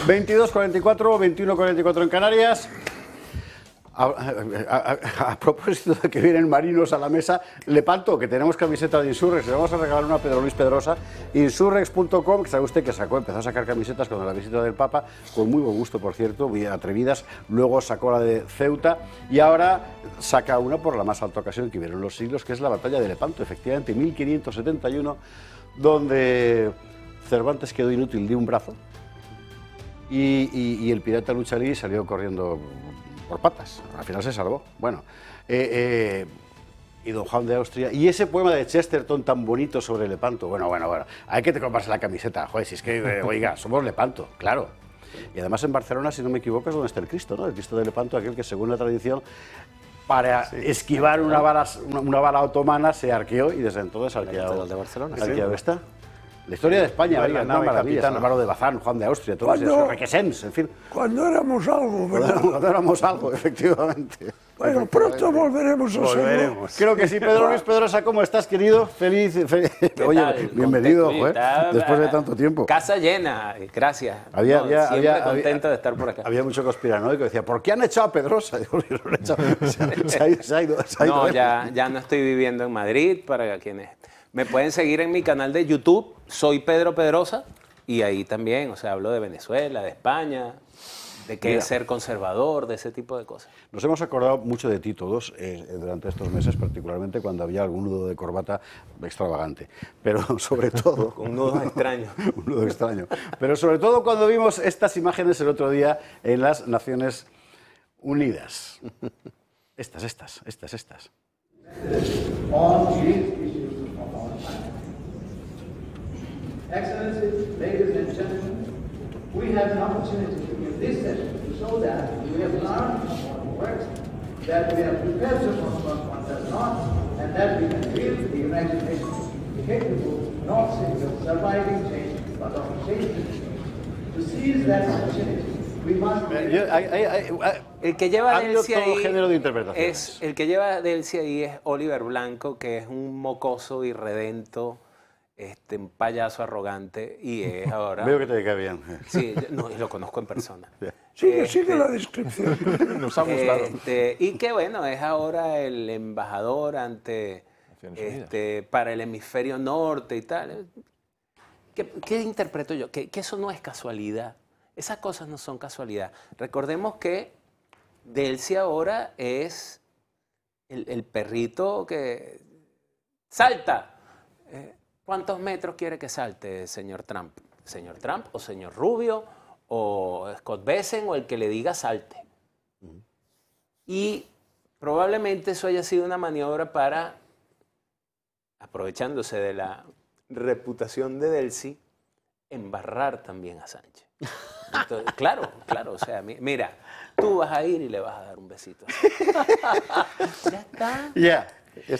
22:44, 21:44 en Canarias. A propósito de que vienen marinos a la mesa, Lepanto, que tenemos camiseta de Insurrex, le vamos a regalar una a Pedro Luis Pedrosa. Insurrex.com, que sabe usted que empezó a sacar camisetas con la visita del Papa, con muy buen gusto, por cierto, muy atrevidas. Luego sacó la de Ceuta y ahora saca una por la más alta ocasión que vieron los siglos, que es la batalla de Lepanto, efectivamente, 1571, donde Cervantes quedó inútil de un brazo y el pirata Luchalí salió corriendo por patas, al final se salvó. Bueno, y don Juan de Austria, y ese poema de Chesterton tan bonito sobre Lepanto, bueno, hay que te comprarse la camiseta, joder, si es que, oiga, somos Lepanto, claro. Y además en Barcelona, si no me equivoco, es donde está el Cristo, ¿no? El Cristo de Lepanto, aquel que según la tradición, para esquivar una bala otomana, se arqueó y desde entonces arqueado está. La historia de España, oiga, una maravilla, Álvaro de Bazán, Juan de Austria, todos esos requesens, en fin. Cuando éramos algo, ¿verdad? Cuando éramos algo, efectivamente. Bueno, pronto volveremos a serlo. Creo que sí. Pedro Luis Pedrosa, ¿cómo estás, querido? Feliz. Oye, bienvenido, después de tanto tiempo. Casa llena, gracias. Siempre contento de estar por acá. Había mucho conspiranoico que decía, ¿por qué han echado a Pedrosa? Se ha ido. No, ya no estoy viviendo en Madrid, para quienes... Me pueden seguir en mi canal de YouTube, soy Pedro Pedrosa, y ahí también, o sea, hablo de Venezuela, de España, de qué es ser conservador, de ese tipo de cosas. Nos hemos acordado mucho de ti todos durante estos meses, particularmente cuando había algún nudo de corbata extravagante, pero sobre todo... Un nudo extraño. Un nudo extraño. Pero sobre todo cuando vimos estas imágenes el otro día en las Naciones Unidas. Estas. Excellencies, ladies and gentlemen, we have an opportunity in this session to show that we have learned from what works, that we have prepared to confront what does not, and that we can build the United Nations capable not simply of surviving change, but of changing change. To seize that opportunity, we must... El que lleva del CIE es Oliver Blanco, que es un mocoso irredento, un payaso arrogante, y es ahora... Veo que te cae bien. Sí, no, y lo conozco en persona. Sigue la descripción. Nos ha gustado. Y que bueno, es ahora el embajador para el hemisferio norte y tal. ¿Qué interpreto yo? Que eso no es casualidad. Esas cosas no son casualidad. Recordemos que Delcy ahora es el perrito que salta. ¿Cuántos metros quiere que salte, señor Trump? ¿Señor Trump o señor Rubio o Scott Bessent o el que le diga salte? Y probablemente eso haya sido una maniobra para, aprovechándose de la reputación de Delcy, embarrar también a Sánchez. Entonces, claro, o sea, mira, tú vas a ir y le vas a dar un besito. Ya está. Ya.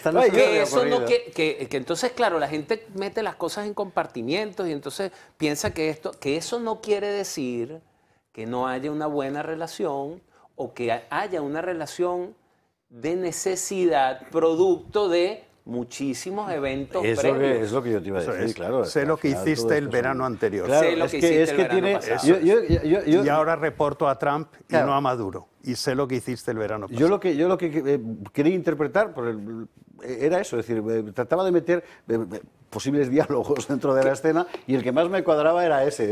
Que entonces, claro, la gente mete las cosas en compartimientos y entonces piensa que eso no quiere decir que no haya una buena relación o que haya una relación de necesidad producto de muchísimos eventos previos. Es lo que yo te iba a decir, claro. Sé lo que hiciste el verano anterior. Claro, sé lo que hiciste el verano pasado. Y ahora reporto a Trump y no a Maduro. Y sé lo que hiciste el verano pasado. Yo lo que quería interpretar era eso, es decir, trataba de meter posibles diálogos dentro de la escena y el que más me cuadraba era ese,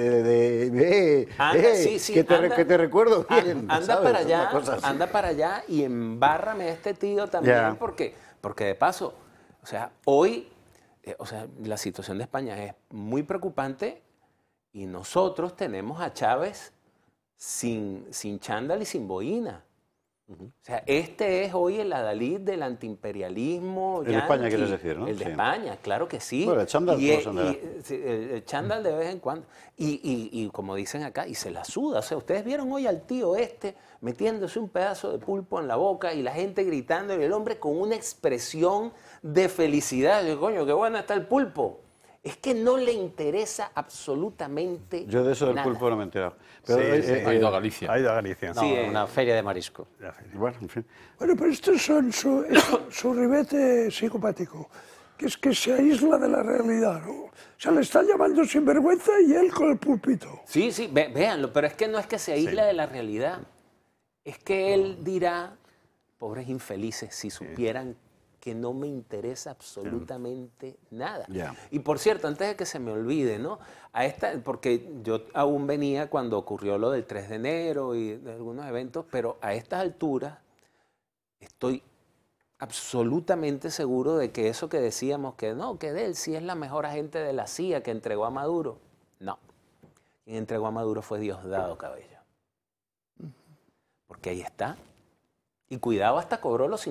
que te recuerdo bien. Anda para allá y embárrame a este tío también, porque de paso, o sea, hoy, la situación de España es muy preocupante y nosotros tenemos a Chávez sin chándal y sin boina. O sea, este es hoy el adalid del antiimperialismo. El de España, quieres decir, ¿no? El de España, claro que sí. Bueno, el chándal el chándal de vez en cuando. Y como dicen acá, y se la suda. O sea, ustedes vieron hoy al tío metiéndose un pedazo de pulpo en la boca y la gente gritando y el hombre con una expresión de felicidad. Yo, coño, qué bueno está el pulpo. Es que no le interesa absolutamente nada. Yo de eso del pulpo no me he enterado. Pero, ha ido a Galicia. Ha ido a Galicia. No, una feria de marisco. Bueno, en fin. Bueno, pero estos son su ribete psicopático. que es que se aísla de la realidad, ¿no? O sea, le está llamando sinvergüenza y él con el púlpito. Sí, sí, véanlo, pero es que no es que se aísla de la realidad. Es que él dirá, pobres infelices, si supieran que no me interesa absolutamente nada. Y por cierto, antes de que se me olvide, ¿no? Porque yo aún venía cuando ocurrió lo del 3 de enero y de algunos eventos, pero a estas alturas estoy absolutamente seguro de que eso que decíamos, que no, que Delcy es la mejor agente de la CIA que entregó a Maduro. No. Quien entregó a Maduro fue Diosdado Cabello. Porque ahí está. Y cuidado hasta cobró los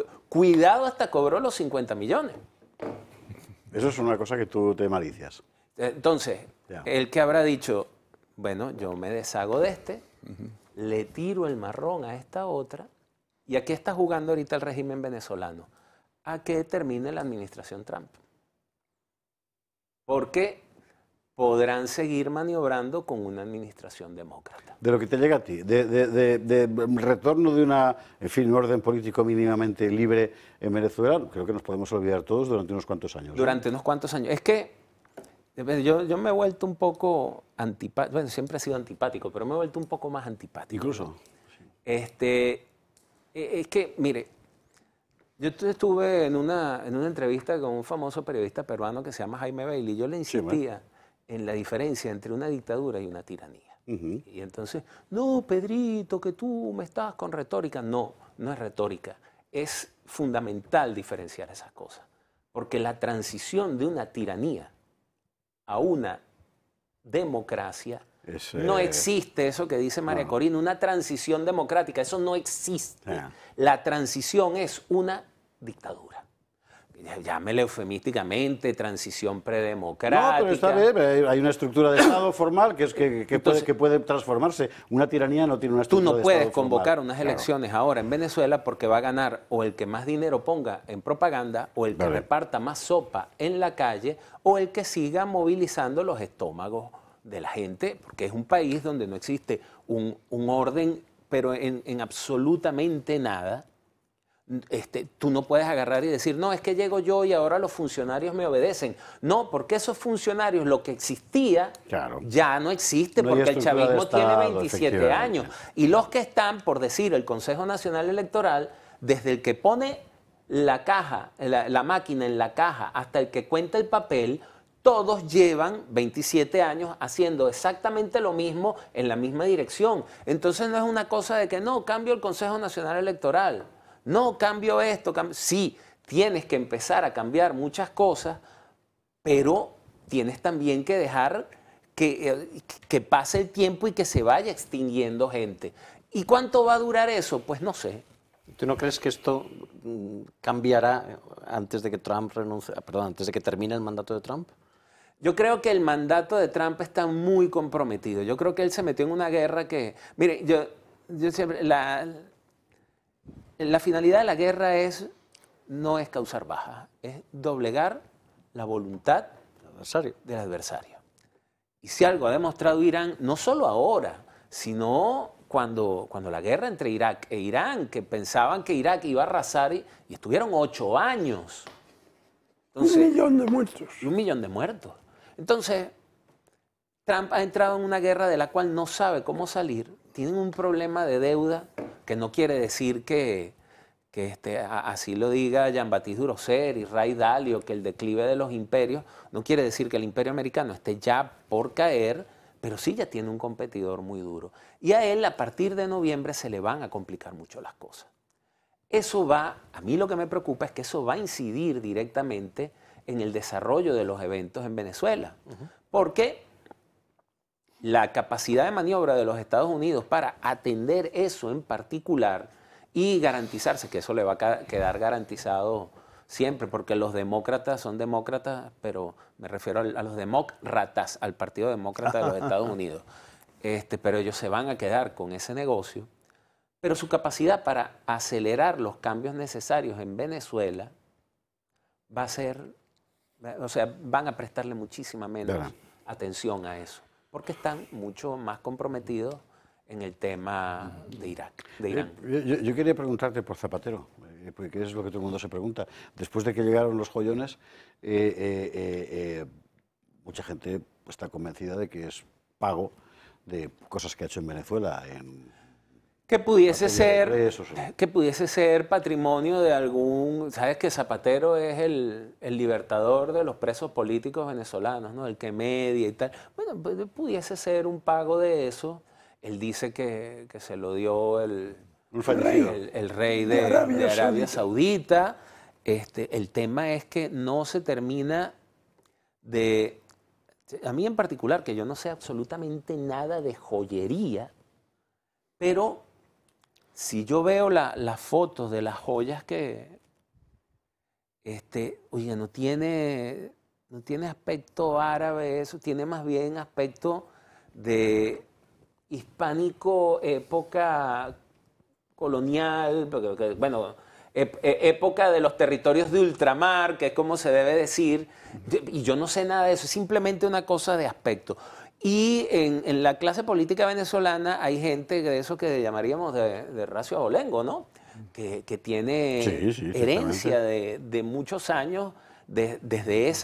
50 millones. Eso es una cosa que tú te malicias. Entonces, el que habrá dicho, bueno, yo me deshago de este, le tiro el marrón a esta otra, y aquí está jugando ahorita el régimen venezolano, a que termine la administración Trump. Porque podrán seguir maniobrando con una administración demócrata. De lo que te llega a ti, de retorno de un orden político mínimamente libre en Venezuela, creo que nos podemos olvidar todos durante unos cuantos años. Durante unos cuantos años. Es que yo me he vuelto un poco antipático, bueno, siempre he sido antipático, pero me he vuelto un poco más antipático. Incluso. Es que, mire, yo estuve en una entrevista con un famoso periodista peruano que se llama Jaime Bailey, y yo le insistía en la diferencia entre una dictadura y una tiranía. Y entonces, no, Pedrito, que tú me estás con retórica. No, no es retórica. Es fundamental diferenciar esas cosas. Porque la transición de una tiranía a una democracia, no existe eso que dice María Corina, una transición democrática. Eso no existe. La transición es una dictadura. Llámele eufemísticamente, transición predemocrática. No, pero está bien, hay una estructura de Estado formal que puede transformarse. Una tiranía no tiene una estructura de Estado formal. Tú no puedes convocar unas elecciones ahora en Venezuela porque va a ganar o el que más dinero ponga en propaganda, o el que reparta más sopa en la calle, o el que siga movilizando los estómagos de la gente, porque es un país donde no existe un orden, pero en absolutamente nada. Tú no puedes agarrar y decir, no, es que llego yo y ahora los funcionarios me obedecen. No, porque esos funcionarios, lo que existía, ya no existe, porque el chavismo tiene 27 años. Y los que están, por decir, el Consejo Nacional Electoral, desde el que pone la caja, la máquina en la caja, hasta el que cuenta el papel, todos llevan 27 años haciendo exactamente lo mismo en la misma dirección. Entonces no es una cosa de que no, cambio el Consejo Nacional Electoral. No, cambio esto, sí, tienes que empezar a cambiar muchas cosas, pero tienes también que dejar que pase el tiempo y que se vaya extinguiendo gente. ¿Y cuánto va a durar eso? Pues no sé. ¿Tú no crees que esto cambiará antes de que Trump antes de que termine el mandato de Trump? Yo creo que el mandato de Trump está muy comprometido. Yo creo que él se metió en una guerra que... Mire, yo siempre... La finalidad de la guerra no es causar bajas, es doblegar la voluntad del adversario. Y si algo ha demostrado Irán, no solo ahora, sino cuando la guerra entre Irak e Irán, que pensaban que Irak iba a arrasar y estuvieron 8 años. Entonces, 1 millón de muertos. 1 millón de muertos. Entonces, Trump ha entrado en una guerra de la cual no sabe cómo salir. Tienen un problema de deuda que no quiere decir que así lo diga Jean-Baptiste Durosser y Ray Dalio, que el declive de los imperios, no quiere decir que el imperio americano esté ya por caer, pero sí ya tiene un competidor muy duro. Y a él, a partir de noviembre, se le van a complicar mucho las cosas. A mí lo que me preocupa es que eso va a incidir directamente en el desarrollo de los eventos en Venezuela, porque la capacidad de maniobra de los Estados Unidos para atender eso en particular y garantizarse, que eso le va a quedar garantizado siempre, porque los demócratas son demócratas, pero me refiero a los demócratas, al Partido Demócrata de los Estados Unidos, pero ellos se van a quedar con ese negocio, pero su capacidad para acelerar los cambios necesarios en Venezuela va a ser, o sea, van a prestarle muchísima menos atención a eso, porque están mucho más comprometidos en el tema de Irak, de Irán. Yo quería preguntarte por Zapatero. porque es lo que todo el mundo se pregunta. Después de que llegaron los joyones, mucha gente está convencida de que es pago de cosas que ha hecho en Venezuela. Que pudiese materia de ser, ingresos, que pudiese ser patrimonio de algún, sabes que Zapatero es el libertador de los presos políticos venezolanos, ¿no? El que media y tal. Bueno, pues, pudiese ser un pago de eso. Él dice que se lo dio el rey de Arabia Saudita. El tema es que no se termina de, a mí en particular, que yo no sé absolutamente nada de joyería, pero si yo veo las fotos de las joyas que, oye, no tiene aspecto árabe eso, tiene más bien aspecto de hispánico, época colonial, porque, bueno, época de los territorios de ultramar, que es como se debe decir, y yo no sé nada de eso, es simplemente una cosa de aspecto. Y en la clase política venezolana hay gente de eso que llamaríamos de racio abolengo, ¿no? Que tiene herencia de muchos años desde esa